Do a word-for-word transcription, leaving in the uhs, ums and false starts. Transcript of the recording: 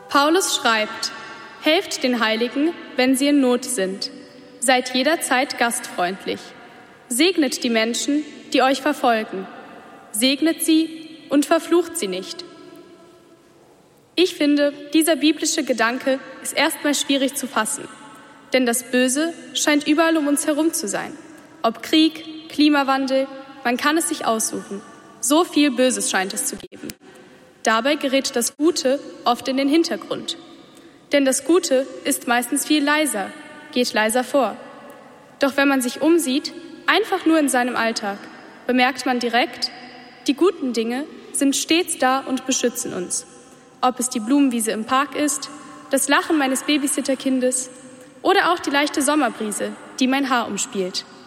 Paulus schreibt: Helft den Heiligen, wenn sie in Not sind. Seid jederzeit gastfreundlich. Segnet die Menschen, die euch verfolgen. Segnet sie und verflucht sie nicht. Ich finde, dieser biblische Gedanke ist erstmal schwierig zu fassen. Denn das Böse scheint überall um uns herum zu sein. Ob Krieg, Klimawandel, man kann es sich aussuchen. So viel Böses scheint es zu geben. Dabei gerät das Gute oft in den Hintergrund. Denn das Gute ist meistens viel leiser, geht leiser vor. Doch wenn man sich umsieht, einfach nur in seinem Alltag, bemerkt man direkt, die guten Dinge sind stets da und beschützen uns. Ob es die Blumenwiese im Park ist, das Lachen meines Babysitterkindes oder auch die leichte Sommerbrise, die mein Haar umspielt.